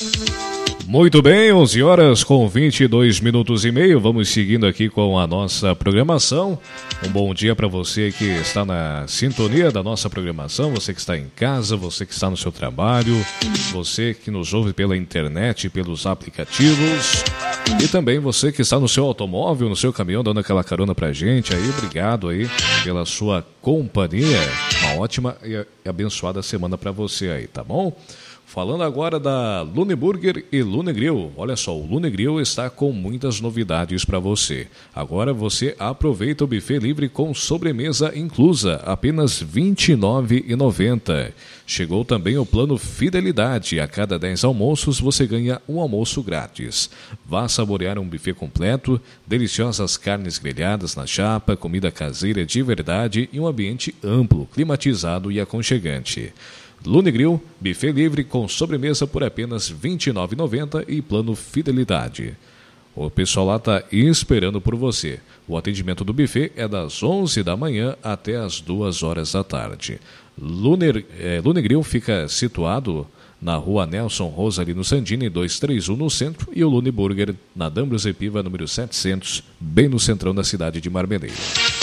Muito bem, 11 horas com 22 minutos e meio. Vamos seguindo aqui com a nossa programação. Um bom dia para você que está na sintonia da nossa programação, você que está em casa, você que está no seu trabalho, você que nos ouve pela internet, pelos aplicativos e também você que está no seu automóvel, no seu caminhão, dando aquela carona pra gente aí. Obrigado aí pela sua companhia. Uma ótima e abençoada semana para você aí, tá bom? Falando agora da Lune Burger e Lune Grill. Olha só, o Lune Grill está com muitas novidades para você. Agora você aproveita o buffet livre com sobremesa inclusa, apenas R$ 29,90. Chegou também o plano Fidelidade. A cada 10 almoços você ganha um almoço grátis. Vá saborear um buffet completo, deliciosas carnes grelhadas na chapa, comida caseira de verdade e um ambiente amplo, climatizado e aconchegante. Lune Grill, buffet livre com sobremesa por apenas R$ 29,90 e plano Fidelidade. O pessoal lá está esperando por você. O atendimento do buffet é das 11 da manhã até as 2 horas da tarde. Lune Grill fica situado na rua Nelson Rosalino Sandini, 231 no centro, e o Lune Burger na D'Ambrosio Piva, número 700, bem no centrão da cidade de Marmeleiro.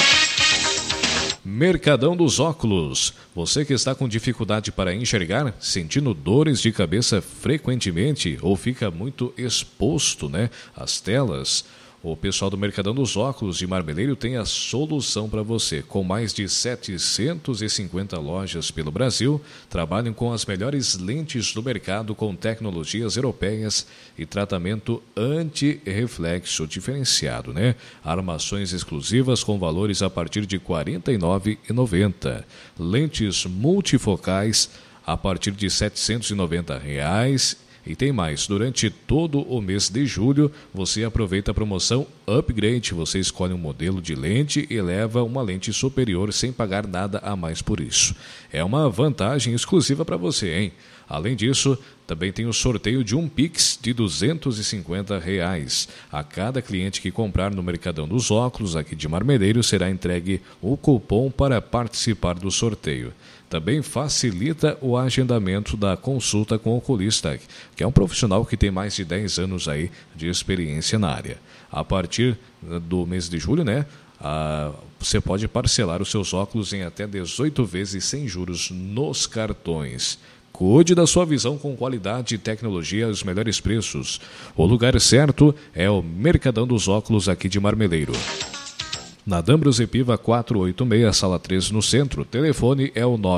Mercadão dos Óculos. Você que está com dificuldade para enxergar, sentindo dores de cabeça frequentemente ou fica muito exposto, às telas, o pessoal do Mercadão dos Óculos de Marmeleiro tem a solução para você. Com mais de 750 lojas pelo Brasil, trabalham com as melhores lentes do mercado com tecnologias europeias e tratamento anti-reflexo diferenciado, Armações exclusivas com valores a partir de R$ 49,90. Lentes multifocais a partir de R$ 790. E tem mais, durante todo o mês de julho, você aproveita a promoção Upgrade. Você escolhe um modelo de lente e leva uma lente superior sem pagar nada a mais por isso. É uma vantagem exclusiva para você, hein? Além disso, também tem o sorteio de um Pix de R$ 250. A cada cliente que comprar no Mercadão dos Óculos, aqui de Marmeleiro, será entregue o cupom para participar do sorteio. Também facilita o agendamento da consulta com o oculista, que é um profissional que tem mais de 10 anos aí de experiência na área. A partir do mês de julho, você pode parcelar os seus óculos em até 18 vezes sem juros nos cartões. Cuide da sua visão com qualidade e tecnologia aos melhores preços. O lugar certo é o Mercadão dos Óculos aqui de Marmeleiro. Na D'Ambrosio Piva 486, sala 3 no centro. Telefone é o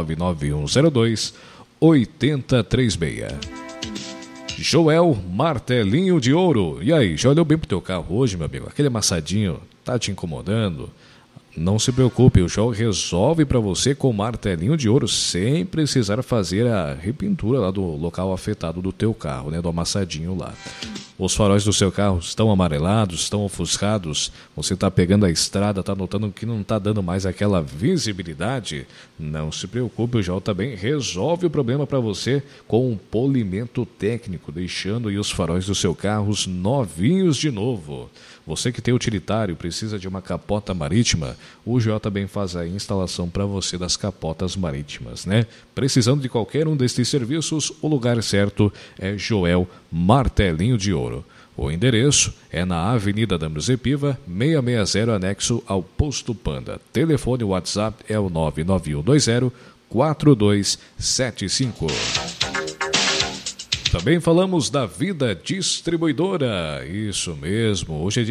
99102-8036. Joel Martelinho de Ouro. E aí, já olhou bem pro teu carro hoje, meu amigo? Aquele amassadinho tá te incomodando? Não se preocupe, o Joel resolve para você com martelinho de ouro sem precisar fazer a repintura lá do local afetado do teu carro, do amassadinho lá. Os faróis do seu carro estão amarelados, estão ofuscados, você está pegando a estrada, está notando que não está dando mais aquela visibilidade? Não se preocupe, o Joel também resolve o problema para você com um polimento técnico, deixando aí os faróis do seu carro novinhos de novo. Você que tem utilitário, precisa de uma capota marítima, o Joel também faz a instalação para você das capotas marítimas, Precisando de qualquer um destes serviços, o lugar certo é Joel Martelinho de Ouro. O endereço é na Avenida D'Ambrosio Piva, 660, anexo ao Posto Panda. Telefone WhatsApp é o 99120-4275. Também falamos da Vida Distribuidora. Isso mesmo, hoje é